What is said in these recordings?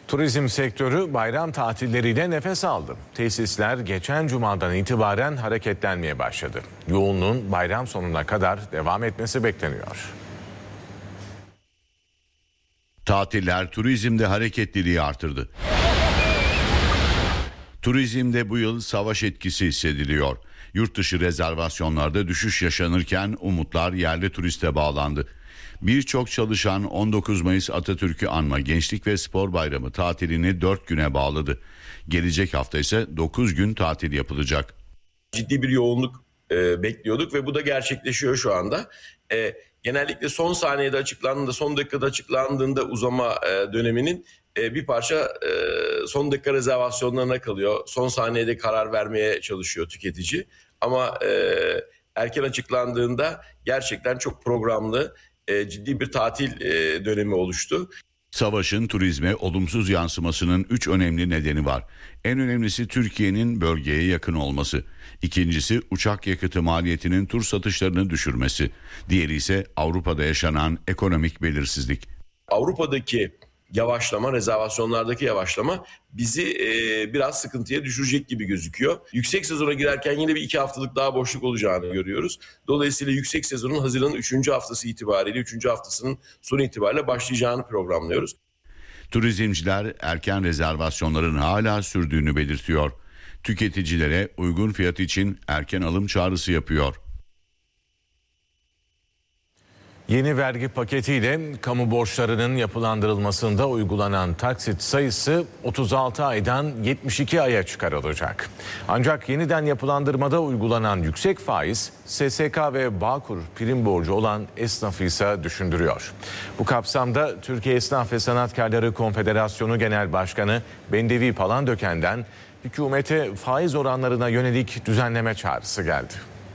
Turizm sektörü bayram tatilleriyle nefes aldı. Tesisler geçen cumadan itibaren hareketlenmeye başladı. Yoğunluğun bayram sonuna kadar devam etmesi bekleniyor. Tatiller turizmde hareketliliği artırdı. Turizmde bu yıl savaş etkisi hissediliyor. Yurt dışı rezervasyonlarda düşüş yaşanırken umutlar yerli turiste bağlandı. Birçok çalışan 19 Mayıs Atatürk'ü anma Gençlik ve Spor Bayramı tatilini 4 güne bağladı. Gelecek hafta ise 9 gün tatil yapılacak. Ciddi bir yoğunluk bekliyorduk ve bu da gerçekleşiyor şu anda. Genellikle son saniyede açıklandığında, son dakikada açıklandığında uzama döneminin bir parça son dakika rezervasyonlarına kalıyor. Son saniyede karar vermeye çalışıyor tüketici. Ama erken açıklandığında gerçekten çok programlı, ciddi bir tatil dönemi oluştu. Savaşın turizme olumsuz yansımasının 3 önemli nedeni var. En önemlisi Türkiye'nin bölgeye yakın olması. İkincisi uçak yakıtı maliyetinin tur satışlarını düşürmesi. Diğeri ise Avrupa'da yaşanan ekonomik belirsizlik. Avrupa'daki yavaşlama, rezervasyonlardaki yavaşlama bizi biraz sıkıntıya düşürecek gibi gözüküyor. Yüksek sezona girerken yine bir 2 haftalık daha boşluk olacağını görüyoruz. Dolayısıyla yüksek sezonun Haziran'ın 3. haftası itibariyle, 3. haftasının sonu itibariyle başlayacağını programlıyoruz. Turizmciler erken rezervasyonların hala sürdüğünü belirtiyor. Tüketicilere uygun fiyat için erken alım çağrısı yapıyor. Yeni vergi paketiyle kamu borçlarının yapılandırılmasında uygulanan taksit sayısı 36 aydan 72 aya çıkarılacak. Ancak yeniden yapılandırmada uygulanan yüksek faiz SSK ve Bağkur prim borcu olan esnafı ise düşündürüyor. Bu kapsamda Türkiye Esnaf ve Sanatkarları Konfederasyonu Genel Başkanı Bendevi Palandöken'den hükümete faiz oranlarına yönelik düzenleme çağrısı geldi.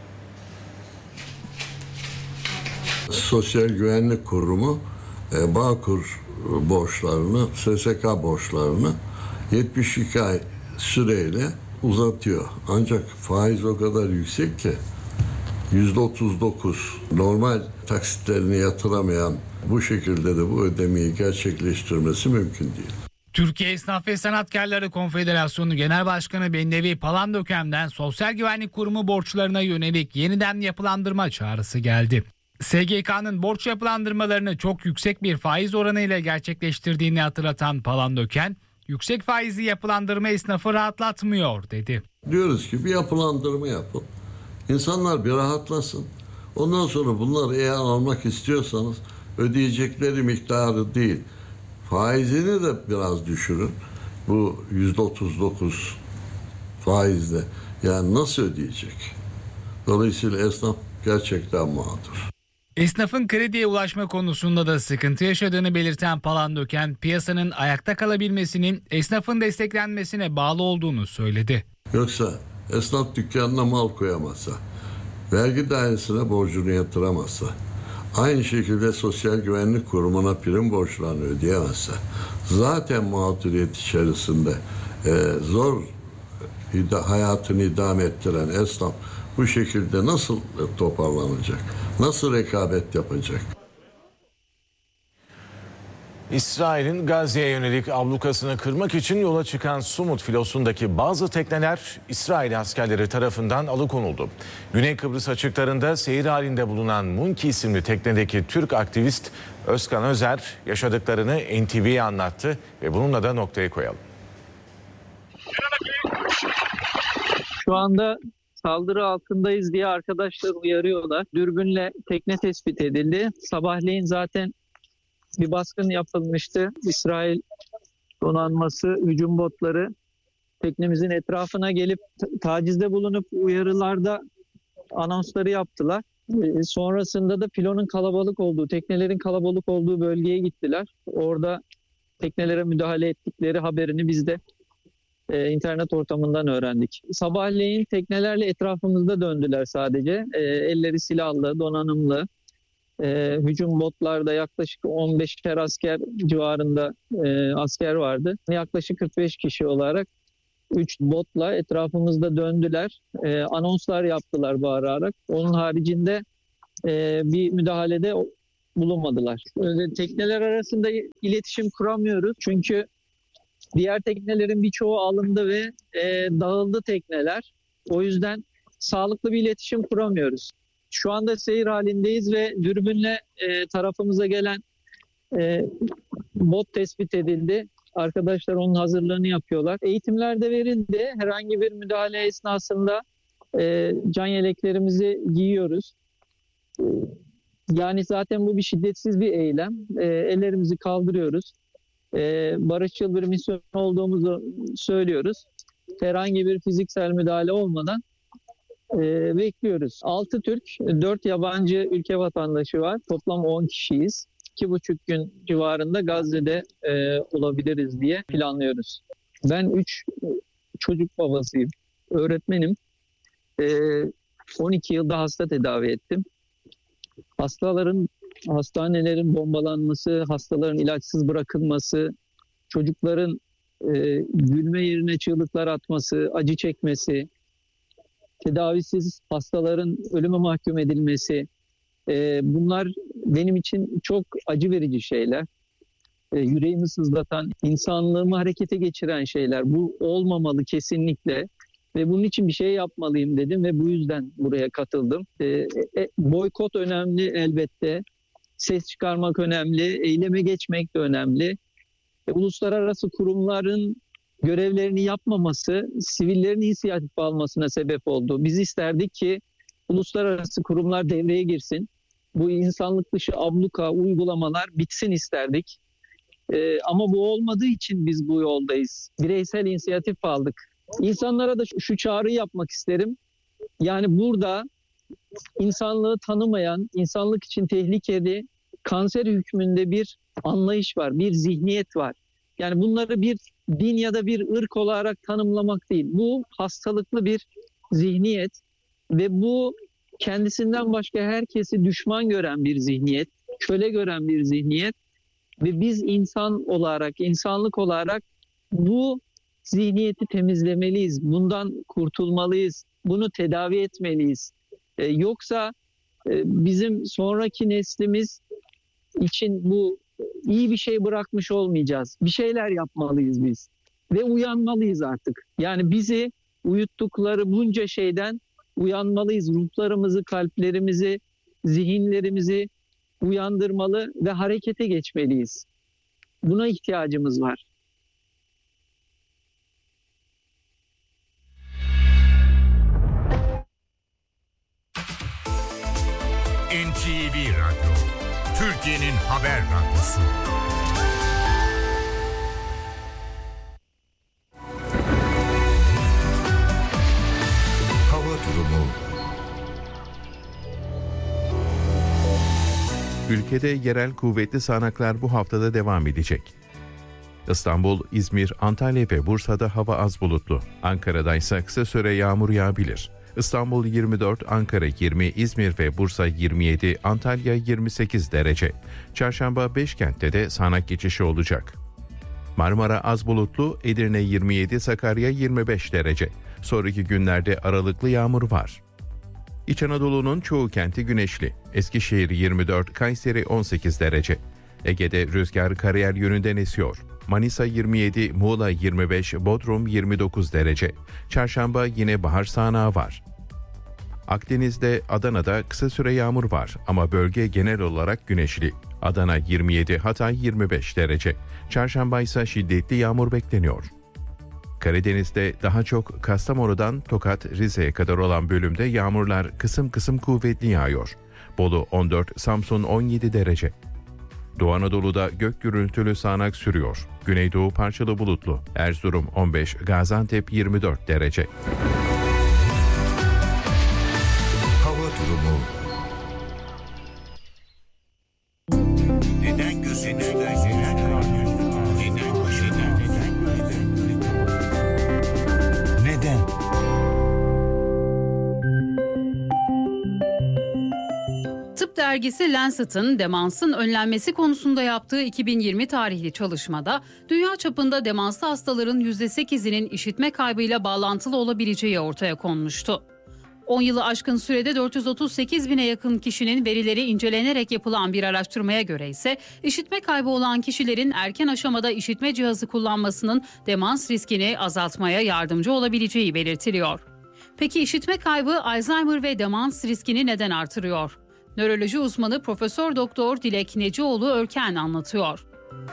Sosyal Güvenlik Kurumu Bağkur borçlarını, SSK borçlarını 72 ay süreyle uzatıyor. Ancak faiz o kadar yüksek ki %39, normal taksitlerini yatıramayan bu şekilde de bu ödemeyi gerçekleştirmesi mümkün değil. Türkiye Esnaf ve Sanatkarları Konfederasyonu Genel Başkanı Bendevi Palandöken'den Sosyal Güvenlik Kurumu borçlarına yönelik yeniden yapılandırma çağrısı geldi. SGK'nın borç yapılandırmalarını çok yüksek bir faiz oranıyla gerçekleştirdiğini hatırlatan Palandöken, yüksek faizli yapılandırma esnafı rahatlatmıyor dedi. Diyoruz ki bir yapılandırma yapın. İnsanlar bir rahatlasın. Ondan sonra bunları eğer almak istiyorsanız ödeyecekleri miktarı değil, faizini de biraz düşürün. Bu %39 faizle. Yani nasıl ödeyecek? Dolayısıyla esnaf gerçekten mağdur. Esnafın krediye ulaşma konusunda da sıkıntı yaşadığını belirten Palandöken, piyasanın ayakta kalabilmesinin esnafın desteklenmesine bağlı olduğunu söyledi. Yoksa esnaf dükkanına mal koyamazsa, vergi dairesine borcunu yatıramazsa, aynı şekilde Sosyal Güvenlik Kurumu'na prim borçlarını ödeyemezse, zaten mağduriyet içerisinde zor hayatını idame ettiren esnaf bu şekilde nasıl toparlanacak? Nasıl rekabet yapacak? İsrail'in Gazze'ye yönelik ablukasını kırmak için yola çıkan Sumut filosundaki bazı tekneler İsrail askerleri tarafından alıkonuldu. Güney Kıbrıs açıklarında seyir halinde bulunan Munki isimli teknedeki Türk aktivist Özkan Özer yaşadıklarını NTV'ye anlattı ve bununla da noktayı koyalım. Şu anda saldırı altındayız diye arkadaşlar uyarıyorlar. Dürbünle tekne tespit edildi. Sabahleyin zaten bir baskın yapılmıştı. İsrail donanması, hücum botları teknemizin etrafına gelip tacizde bulunup uyarılarda anonsları yaptılar. Sonrasında da filonun kalabalık olduğu, teknelerin kalabalık olduğu bölgeye gittiler. Orada teknelere müdahale ettikleri haberini biz de internet ortamından öğrendik. Sabahleyin teknelerle etrafımızda döndüler sadece. Elleri silahlı, donanımlı. Hücum botlarda yaklaşık 15'er asker civarında asker vardı. Yaklaşık 45 kişi olarak 3 botla etrafımızda döndüler. Anonslar yaptılar bağırarak. Onun haricinde bir müdahalede bulunmadılar. Tekneler arasında iletişim kuramıyoruz. Çünkü Diğer teknelerin birçoğu alındı ve dağıldı tekneler. O yüzden sağlıklı bir iletişim kuramıyoruz. Şu anda seyir halindeyiz ve dürbünle tarafımıza gelen bot tespit edildi. Arkadaşlar onun hazırlığını yapıyorlar. Eğitimler de verildi. Herhangi bir müdahale esnasında can yeleklerimizi giyiyoruz. Yani zaten bu bir şiddetsiz bir eylem. Ellerimizi kaldırıyoruz. Barışçıl bir misyon olduğumuzu söylüyoruz. Herhangi bir fiziksel müdahale olmadan bekliyoruz. 6 Türk, 4 yabancı ülke vatandaşı var. Toplam 10 kişiyiz. 2,5 gün civarında Gazze'de olabiliriz diye planlıyoruz. Ben 3 çocuk babasıyım. Öğretmenim. 12 yılda hasta tedavi ettim. Hastanelerin bombalanması, hastaların ilaçsız bırakılması, çocukların gülme yerine çığlıklar atması, acı çekmesi, tedavisiz hastaların ölüme mahkum edilmesi, bunlar benim için çok acı verici şeyler. Yüreğimi sızlatan, insanlığımı harekete geçiren şeyler. Bu olmamalı kesinlikle. Ve bunun için bir şey yapmalıyım dedim ve bu yüzden buraya katıldım. Boykot önemli elbette. Ses çıkarmak önemli. Eyleme geçmek de önemli. Uluslararası kurumların görevlerini yapmaması, sivillerin inisiyatif almasına sebep oldu. Biz isterdik ki uluslararası kurumlar devreye girsin. Bu insanlık dışı abluka uygulamalar bitsin isterdik. Ama bu olmadığı için biz bu yoldayız. Bireysel inisiyatif aldık. İnsanlara da şu çağrıyı yapmak isterim. Yani burada insanlığı tanımayan, insanlık için tehlikeli, kanser hükmünde bir anlayış var, bir zihniyet var. Yani bunları bir din ya da bir ırk olarak tanımlamak değil. Bu hastalıklı bir zihniyet ve bu kendisinden başka herkesi düşman gören bir zihniyet, köle gören bir zihniyet ve biz insan olarak, insanlık olarak bu zihniyeti temizlemeliyiz. Bundan kurtulmalıyız. Bunu tedavi etmeliyiz. Yoksa bizim sonraki neslimiz için bu iyi bir şey bırakmış olmayacağız. Bir şeyler yapmalıyız biz. Ve uyanmalıyız artık. Yani bizi uyuttukları bunca şeyden uyanmalıyız. Ruhlarımızı, kalplerimizi, zihinlerimizi uyandırmalı ve harekete geçmeliyiz. Buna ihtiyacımız var. NTV Radyo, Türkiye'nin haber radyosu. Hava durumu. Ülkede yerel kuvvetli sağanaklar bu haftada devam edecek. İstanbul, İzmir, Antalya ve Bursa'da hava az bulutlu. Ankara'da ise kısa süre yağmur yağabilir. İstanbul 24, Ankara 20, İzmir ve Bursa 27, Antalya 28 derece. Çarşamba 5 kentte de sağanak geçişi olacak. Marmara az bulutlu, Edirne 27, Sakarya 25 derece. Sonraki günlerde aralıklı yağmur var. İç Anadolu'nun çoğu kenti güneşli. Eskişehir 24, Kayseri 18 derece. Ege'de rüzgar karayel yönünden esiyor. Manisa 27, Muğla 25, Bodrum 29 derece. Çarşamba yine bahar sağanağı var. Akdeniz'de, Adana'da kısa süre yağmur var ama bölge genel olarak güneşli. Adana 27, Hatay 25 derece. Çarşamba ise şiddetli yağmur bekleniyor. Karadeniz'de daha çok Kastamonu'dan Tokat, Rize'ye kadar olan bölümde yağmurlar kısım kısım kuvvetli yağıyor. Bolu 14, Samsun 17 derece. Doğu Anadolu'da gök gürültülü sağanak sürüyor. Güneydoğu parçalı bulutlu. Erzurum 15, Gaziantep 24 derece. Hava durumu. Neden gözünüzden neden başından neden? Tıp dergisi Lancet'ın demansın önlenmesi konusunda yaptığı 2020 tarihli çalışmada dünya çapında demanslı hastaların %8'inin işitme kaybıyla bağlantılı olabileceği ortaya konmuştu. 10 yılı aşkın sürede 438 bine yakın kişinin verileri incelenerek yapılan bir araştırmaya göre ise işitme kaybı olan kişilerin erken aşamada işitme cihazı kullanmasının demans riskini azaltmaya yardımcı olabileceği belirtiliyor. Peki işitme kaybı Alzheimer ve demans riskini neden artırıyor? Nöroloji uzmanı Profesör Doktor Dilek Necioğlu Örken anlatıyor.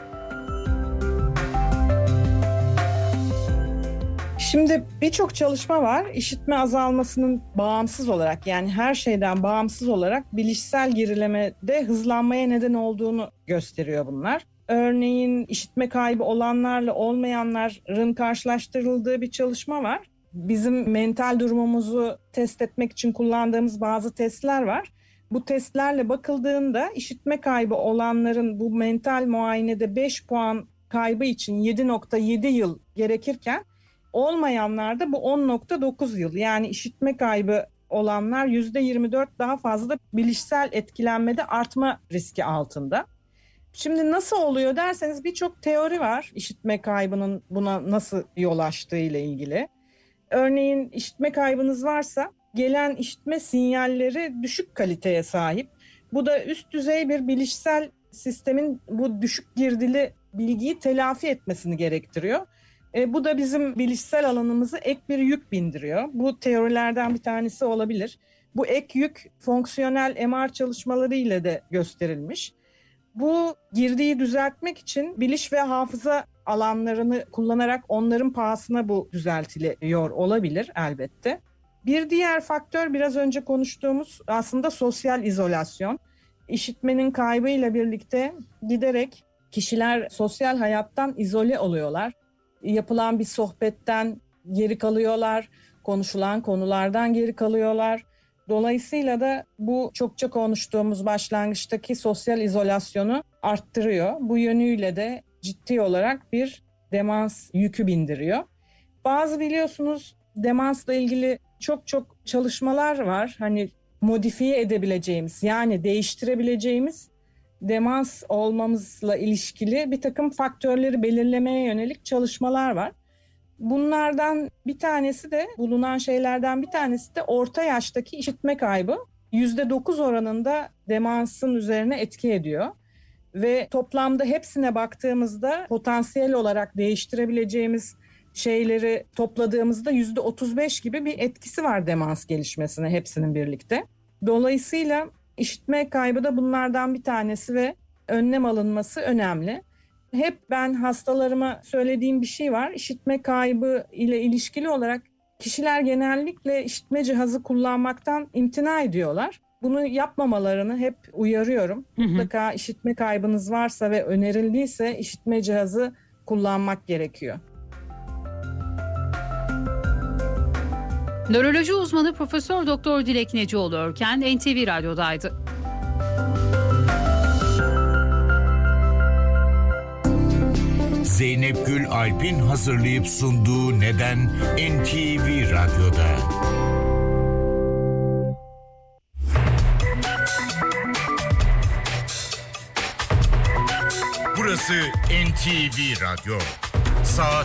Şimdi birçok çalışma var. İşitme azalmasının bağımsız olarak, yani her şeyden bağımsız olarak bilişsel gerilemede hızlanmaya neden olduğunu gösteriyor bunlar. Örneğin işitme kaybı olanlarla olmayanların karşılaştırıldığı bir çalışma var. Bizim mental durumumuzu test etmek için kullandığımız bazı testler var. Bu testlerle bakıldığında işitme kaybı olanların bu mental muayenede 5 puan kaybı için 7.7 yıl gerekirken olmayanlarda bu 10.9 yıl. Yani işitme kaybı olanlar %24 daha fazla bilişsel etkilenmede artma riski altında. Şimdi nasıl oluyor derseniz birçok teori var işitme kaybının buna nasıl yol açtığı ile ilgili. Örneğin işitme kaybınız varsa gelen işitme sinyalleri düşük kaliteye sahip. Bu da üst düzey bir bilişsel sistemin bu düşük girdili bilgiyi telafi etmesini gerektiriyor. Bu da bizim bilişsel alanımıza ek bir yük bindiriyor. Bu teorilerden bir tanesi olabilir. Bu ek yük fonksiyonel MR çalışmaları ile de gösterilmiş. Bu girdiği düzeltmek için biliş ve hafıza alanlarını kullanarak onların pahasına bu düzeltiliyor olabilir elbette. Bir diğer faktör biraz önce konuştuğumuz aslında sosyal izolasyon. İşitmenin kaybıyla birlikte giderek kişiler sosyal hayattan izole oluyorlar. Yapılan bir sohbetten geri kalıyorlar, konuşulan konulardan geri kalıyorlar. Dolayısıyla da bu çokça konuştuğumuz başlangıçtaki sosyal izolasyonu arttırıyor. Bu yönüyle de ciddi olarak bir demans yükü bindiriyor. Bazı biliyorsunuz demansla ilgili çok çalışmalar var. Hani modifiye edebileceğimiz, yani değiştirebileceğimiz demans olmamızla ilişkili bir takım faktörleri belirlemeye yönelik çalışmalar var. Bunlardan bir tanesi de, bulunan şeylerden bir tanesi de orta yaştaki işitme kaybı %9 oranında demansın üzerine etki ediyor. Ve toplamda hepsine baktığımızda potansiyel olarak değiştirebileceğimiz şeyleri topladığımızda %35 gibi bir etkisi var demans gelişmesine hepsinin birlikte. Dolayısıyla işitme kaybı da bunlardan bir tanesi ve önlem alınması önemli. Hep ben hastalarıma söylediğim bir şey var. İşitme kaybı ile ilişkili olarak kişiler genellikle işitme cihazı kullanmaktan imtina ediyorlar. Bunu yapmamalarını hep uyarıyorum. Mutlaka işitme kaybınız varsa ve önerildiyse işitme cihazı kullanmak gerekiyor. Nöroloji uzmanı Profesör Doktor Dilek Necioğlu Örken NTV Radyo'daydı. Zeynep Gül Alp'in hazırlayıp sunduğu Neden NTV Radyo'da. Burası NTV Radyo. Saat